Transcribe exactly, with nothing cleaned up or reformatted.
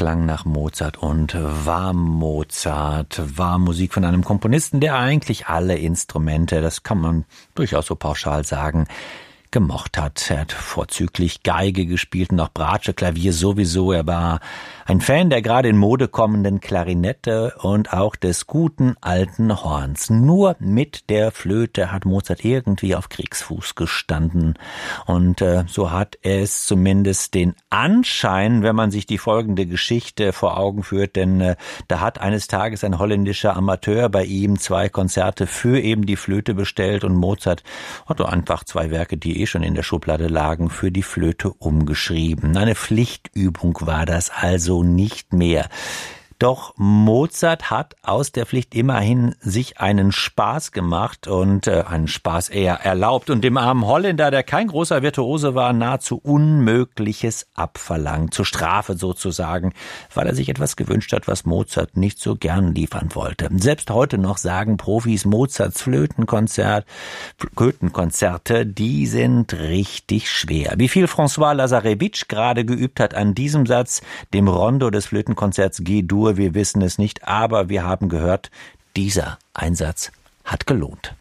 klang nach Mozart und war Mozart, war Musik von einem Komponisten, der eigentlich alle Instrumente, das kann man durchaus so pauschal sagen, gemocht hat. Er hat vorzüglich Geige gespielt und auch Bratsche, Klavier sowieso. Er war ein Fan der gerade in Mode kommenden Klarinette und auch des guten alten Horns. Nur mit der Flöte hat Mozart irgendwie auf Kriegsfuß gestanden. Und äh, so hat es zumindest den Anschein, wenn man sich die folgende Geschichte vor Augen führt. Denn äh, da hat eines Tages ein holländischer Amateur bei ihm zwei Konzerte für eben die Flöte bestellt. Und Mozart hat einfach zwei Werke, die eh schon in der Schublade lagen, für die Flöte umgeschrieben. Eine Pflichtübung war das also nicht mehr. Doch Mozart hat aus der Pflicht immerhin sich einen Spaß gemacht und äh, einen Spaß eher erlaubt und dem armen Holländer, der kein großer Virtuose war, nahezu Unmögliches abverlangt, zur Strafe sozusagen, weil er sich etwas gewünscht hat, was Mozart nicht so gern liefern wollte. Selbst heute noch sagen Profis, Mozarts Flötenkonzert, Flötenkonzerte, die sind richtig schwer. Wie viel François Lazarevitch gerade geübt hat an diesem Satz, dem Rondo des Flötenkonzerts G-Dur, wir wissen es nicht, aber wir haben gehört, dieser Einsatz hat gelohnt.